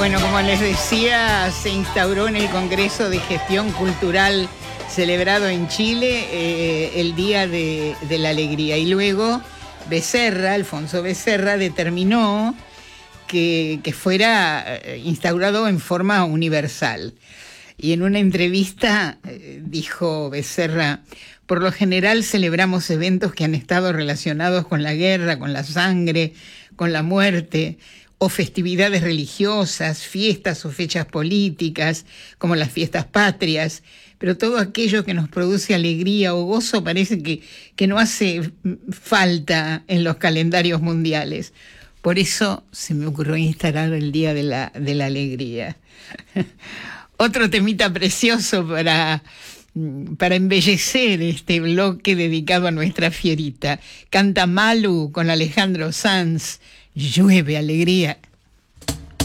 Bueno, como les decía, se instauró en el Congreso de Gestión Cultural celebrado en Chile el Día de la Alegría. Y luego Alfonso Becerra, determinó que fuera instaurado en forma universal. Y en una entrevista dijo Becerra: por lo general celebramos eventos que han estado relacionados con la guerra, con la sangre, con la muerte, o festividades religiosas, fiestas o fechas políticas, como las fiestas patrias, pero todo aquello que nos produce alegría o gozo parece que no hace falta en los calendarios mundiales. Por eso se me ocurrió instalar el Día de la Alegría. Otro temita precioso para embellecer este bloque dedicado a nuestra fierita. Canta Malú con Alejandro Sanz, Llueve Alegría.